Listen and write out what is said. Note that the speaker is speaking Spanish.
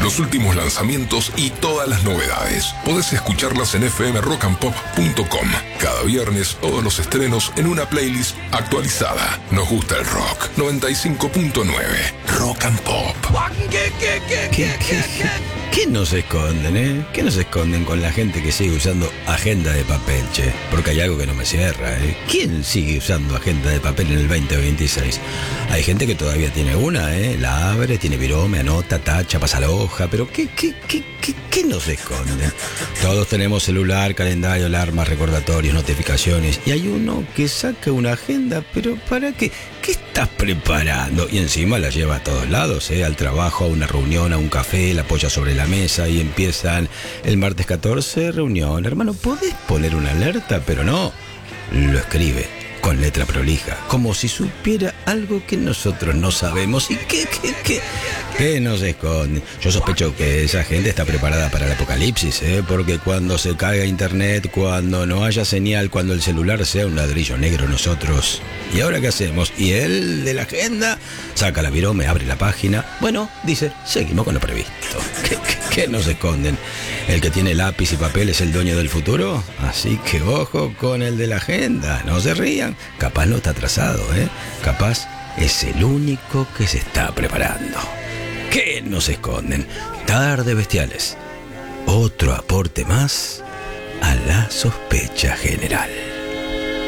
los últimos lanzamientos y todas las novedades. Podés escucharlas en fmrockandpop.com. Cada viernes todos los estrenos en una playlist actualizada. Nos gusta el rock. 95.9 Rock and Pop. ¿Qué nos esconden, eh? ¿Qué nos esconden con la gente que sigue usando agenda de papel, che? Porque hay algo que no me cierra, ¿eh? ¿Quién sigue usando agenda de papel en el 2026? Hay gente que todavía tiene una, ¿eh? La abre, tiene virome, anota, tacha, pasa la hoja, pero ¿qué nos esconden? Todos tenemos celular, calendario, alarmas, recordatorios, notificaciones, y hay uno que saca una agenda, pero ¿para qué? ¿Qué estás preparando? Y encima la lleva a todos lados, ¿eh? Al trabajo, a una reunión, a un café, la apoya sobre la mesa y empiezan el martes 14, reunión. Hermano, podés poner una alerta, pero no, lo escribe con letra prolija, como si supiera algo que nosotros no sabemos. ¿Y qué nos esconde? Yo sospecho que esa gente está preparada para el apocalipsis, porque cuando se caiga internet, cuando no haya señal, cuando el celular sea un ladrillo negro, nosotros... ¿Y ahora qué hacemos? Y él de la agenda saca la virome, abre la página. Bueno, dice, seguimos con lo previsto. ¿Qué nos esconden? ¿El que tiene lápiz y papel es el dueño del futuro? Así que ojo con el de la agenda, no se rían. Capaz no está atrasado, Capaz es el único que se está preparando. ¿Qué nos esconden? Tarde Bestiales. Otro aporte más a la sospecha general.